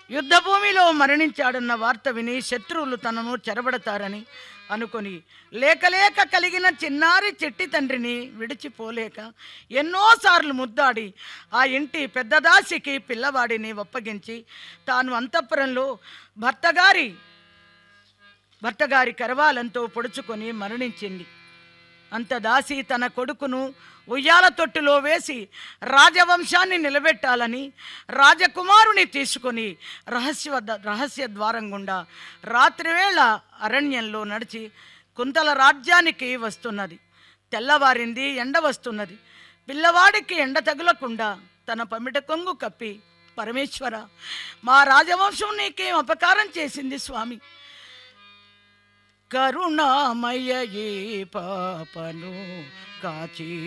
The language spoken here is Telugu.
యుద్ధభూమిలో మరణించాడన్న వార్త విని శత్రువులు తనను చెరబడతారని అనుకొని లేక కలిగిన చిన్నారి చిట్టి తండ్రిని విడిచిపోలేక ఎన్నోసార్లు ముద్దాడి ఆ ఇంటి పెద్దదాసికి పిల్లవాడిని ఒప్పగించి తాను అంతఃపురంలో భర్తగారి కరవాలంతో పొడుచుకొని మరణించింది. అంత దాసి తన కొడుకును ఉయ్యాల తొట్టులో వేసి రాజవంశాన్ని నిలబెట్టాలని రాజకుమారుని తీసుకొని రహస్య ద్వారం గుండా రాత్రివేళ అరణ్యంలో నడిచి కుంతల రాజ్యానికి వస్తున్నది. తెల్లవారింది, ఎండ వస్తున్నది. పిల్లవాడికి ఎండ తగులకుండా తన పమిట కొంగు కప్పి, పరమేశ్వర, మా రాజవంశం నీకేం అపకారం చేసింది స్వామి? కరుణామయ ఈ పాపను కాచి